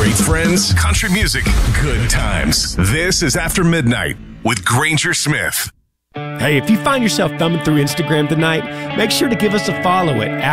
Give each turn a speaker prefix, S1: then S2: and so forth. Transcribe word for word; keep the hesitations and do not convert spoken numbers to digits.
S1: Great friends, country music, good times. This is After Midnight with Granger Smith.
S2: Hey, if you find yourself thumbing through Instagram tonight, make sure to give us a follow at